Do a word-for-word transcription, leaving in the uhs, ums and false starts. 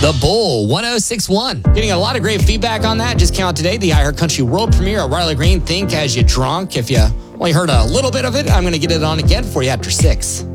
The Bull, one oh six point one. Getting a lot of great feedback on that. Just came out today, the iHeart Country World Premiere at Riley Green, Think As You Drunk. If you only heard a little bit of it, I'm going to get it on again for you after six.